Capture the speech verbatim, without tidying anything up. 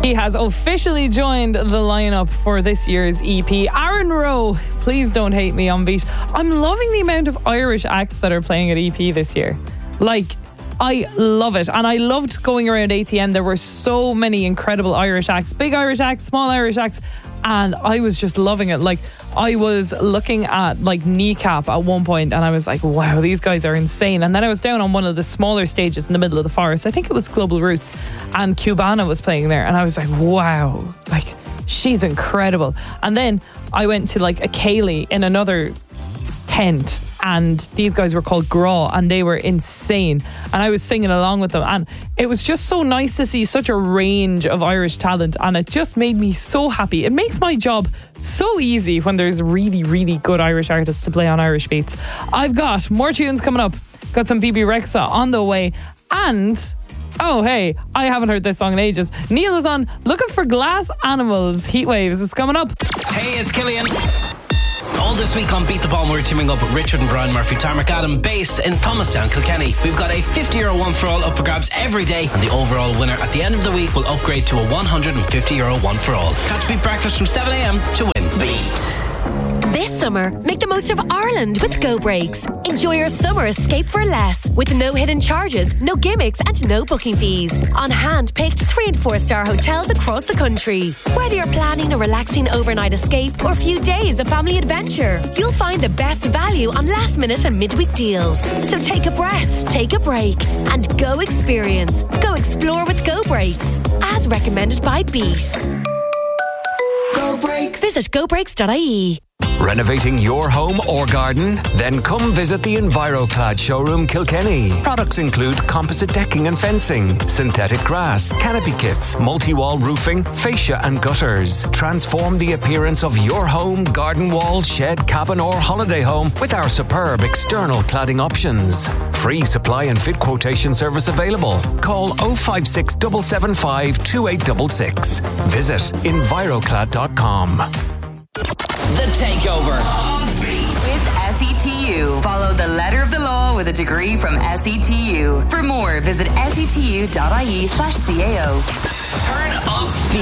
He has officially joined the lineup for this year's E P. Aaron Rowe, Please Don't Hate Me on Beat. I'm loving the amount of Irish acts that are playing at E P this year. Like, I love it. And I loved going around A T N. There were so many incredible Irish acts, big Irish acts, small Irish acts. And I was just loving it. Like, I was looking at like Kneecap at one point and I was like, wow, these guys are insane. And then I was down on one of the smaller stages in the middle of the forest. I think it was Global Roots, and Cubana was playing there. And I was like, wow, like, she's incredible. And then I went to like a Kaylee in another tent, and these guys were called Graw, and they were insane, and I was singing along with them, and it was just so nice to see such a range of Irish talent, and it just made me so happy. It makes my job so easy when there's really really good Irish artists to play on Irish Beats. I've got more tunes coming up, got some B B Rexa on the way, and oh hey, I haven't heard this song in ages. Neil is on Looking for Glass Animals. Heatwaves is coming up. Hey, it's Killian. All this week on Beat the Bomb, we're teaming up with Richard and Brian Murphy, Tarmac Adam, based in Thomastown, Kilkenny. We've got a fifty euro one for all up for grabs every day, and the overall winner at the end of the week will upgrade to a one hundred fifty euro one for all. Catch Beat Breakfast from seven a.m. to win. Beat. This summer, make the most of Ireland with Go Breaks. Enjoy your summer escape for less, with no hidden charges, no gimmicks and no booking fees, on hand-picked three and four star hotels across the country. Whether you're planning a relaxing overnight escape or a few days of family adventure, you'll find the best value on last minute and midweek deals. So take a breath, take a break, and go experience. Go explore with Go Breaks, as recommended by Beat. Go Breaks. Visit go breaks dot I E. Renovating your home or garden? Then come visit the EnviroClad showroom Kilkenny. Products include composite decking and fencing, synthetic grass, canopy kits, multi-wall roofing, fascia and gutters. Transform the appearance of your home, garden wall, shed, cabin or holiday home with our superb external cladding options. Free supply and fit quotation service available. Call oh five six, seven seven five, two eight six six. Visit enviroclad dot com. The Takeover. With S E T U. Follow the letter of the law with a degree from S E T U. For more, visit setu.ie slash CAO. Turn up Beat.